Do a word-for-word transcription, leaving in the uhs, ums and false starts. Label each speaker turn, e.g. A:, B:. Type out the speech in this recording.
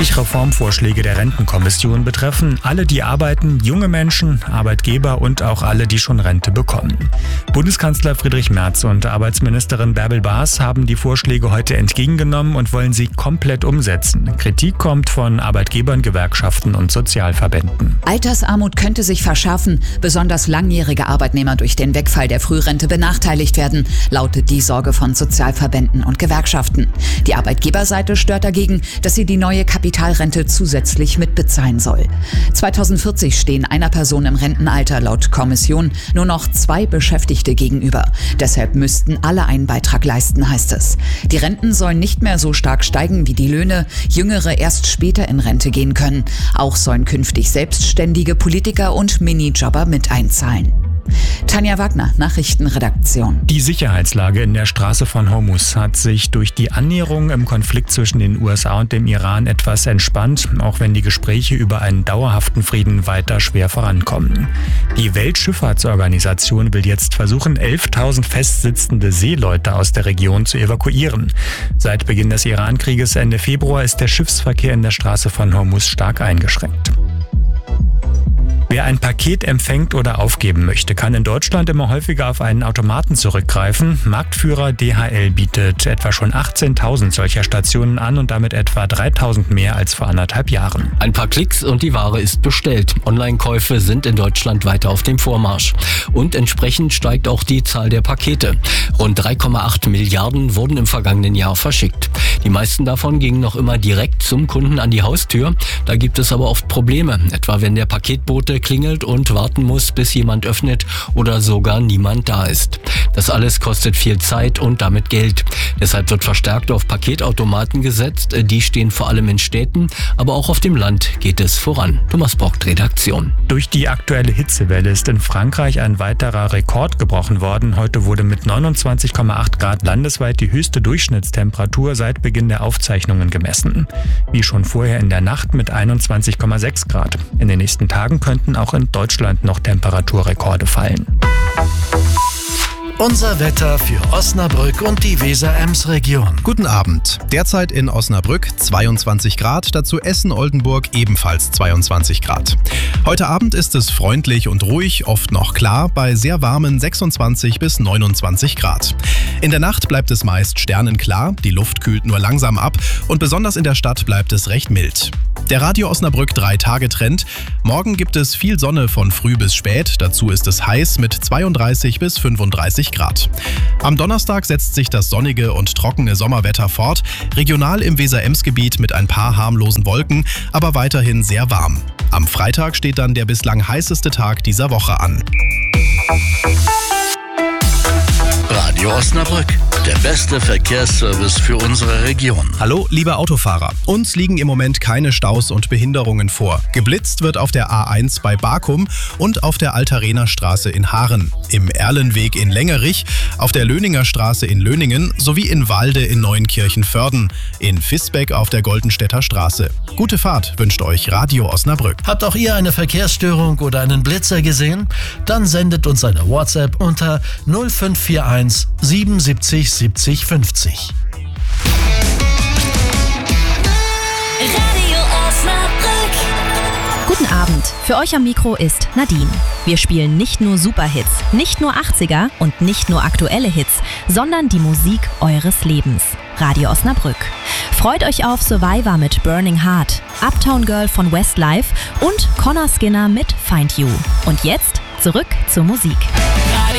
A: Die Reformvorschläge der Rentenkommission betreffen alle, die arbeiten, junge Menschen, Arbeitgeber und auch alle, die schon Rente bekommen. Bundeskanzler Friedrich Merz und Arbeitsministerin Bärbel Baas haben die Vorschläge heute entgegengenommen und wollen sie komplett umsetzen. Kritik kommt von Arbeitgebern, Gewerkschaften und Sozialverbänden.
B: Altersarmut könnte sich verschärfen. Besonders langjährige Arbeitnehmer durch den Wegfall der Frührente benachteiligt werden, lautet die Sorge von Sozialverbänden und Gewerkschaften. Die Arbeitgeberseite stört dagegen, dass sie die neue Kapitalrente zusätzlich mitbezahlen soll. zweitausendvierzig stehen einer Person im Rentenalter laut Kommission nur noch zwei Beschäftigte gegenüber. Deshalb müssten alle einen Beitrag leisten, heißt es. Die Renten sollen nicht mehr so stark steigen wie die Löhne, Jüngere erst später in Rente gehen können. Auch sollen künftig selbstständige Politiker und Minijobber mit einzahlen. Tanja Wagner, Nachrichtenredaktion.
A: Die Sicherheitslage in der Straße von Hormuz hat sich durch die Annäherung im Konflikt zwischen den U S A und dem Iran etwas entspannt, auch wenn die Gespräche über einen dauerhaften Frieden weiter schwer vorankommen. Die Weltschifffahrtsorganisation will jetzt versuchen, elftausend festsitzende Seeleute aus der Region zu evakuieren. Seit Beginn des Iran-Krieges Ende Februar ist der Schiffsverkehr in der Straße von Hormuz stark eingeschränkt. Wer ein Paket empfängt oder aufgeben möchte, kann in Deutschland immer häufiger auf einen Automaten zurückgreifen. Marktführer D H L bietet etwa schon achtzehntausend solcher Stationen an und damit etwa dreitausend mehr als vor anderthalb Jahren.
C: Ein paar Klicks und die Ware ist bestellt. Online-Käufe sind in Deutschland weiter auf dem Vormarsch. Und entsprechend steigt auch die Zahl der Pakete. Rund drei Komma acht Milliarden wurden im vergangenen Jahr verschickt. Die meisten davon gingen noch immer direkt zum Kunden an die Haustür. Da gibt es aber oft Probleme, etwa wenn der Paketbote klingelt und warten muss, bis jemand öffnet oder sogar niemand da ist. Das alles kostet viel Zeit und damit Geld. Deshalb wird verstärkt auf Paketautomaten gesetzt. Die stehen vor allem in Städten, aber auch auf dem Land geht es voran. Thomas Bock, Redaktion.
A: Durch die aktuelle Hitzewelle ist in Frankreich ein weiterer Rekord gebrochen worden. Heute wurde mit neunundzwanzig Komma acht Grad landesweit die höchste Durchschnittstemperatur seit Beginn der Aufzeichnungen gemessen. Wie schon vorher in der Nacht mit einundzwanzig Komma sechs Grad. In den nächsten Tagen könnten auch in Deutschland noch Temperaturrekorde fallen.
D: Unser Wetter für Osnabrück und die Weser-Ems-Region.
E: Guten Abend. Derzeit in Osnabrück zweiundzwanzig Grad, dazu Essen-Oldenburg ebenfalls zweiundzwanzig Grad. Heute Abend ist es freundlich und ruhig, oft noch klar, bei sehr warmen sechsundzwanzig bis neunundzwanzig Grad. In der Nacht bleibt es meist sternenklar, die Luft kühlt nur langsam ab und besonders in der Stadt bleibt es recht mild. Der Radio Osnabrück drei Tage Trend. Morgen gibt es viel Sonne von früh bis spät, dazu ist es heiß mit zweiunddreißig bis fünfunddreißig Grad. Am Donnerstag setzt sich das sonnige und trockene Sommerwetter fort, regional im Weser-Ems-Gebiet mit ein paar harmlosen Wolken, aber weiterhin sehr warm. Am Freitag steht dann der bislang heißeste Tag dieser Woche an.
D: Radio Osnabrück, der beste Verkehrsservice für unsere Region.
E: Hallo, liebe Autofahrer. Uns liegen im Moment keine Staus und Behinderungen vor. Geblitzt wird auf der A eins bei Barkum und auf der Altarener Straße in Haaren, im Erlenweg in Längerich, auf der Löninger Straße in Löningen sowie in Walde in Neunkirchen-Vörden, in Visbeck auf der Goldenstädter Straße. Gute Fahrt wünscht euch Radio Osnabrück.
D: Habt auch ihr eine Verkehrsstörung oder einen Blitzer gesehen? Dann sendet uns eine WhatsApp unter null fünf vier eins siebenundsiebzig siebzig fünfzig.
F: Radio Osnabrück.
G: Guten Abend, für euch am Mikro ist Nadine. Wir spielen nicht nur Superhits, nicht nur achtziger und nicht nur aktuelle Hits, sondern die Musik eures Lebens. Radio Osnabrück. Freut euch auf Survivor mit Burning Heart, Uptown Girl von Westlife und Connor Skinner mit Find You. Und jetzt zurück zur Musik.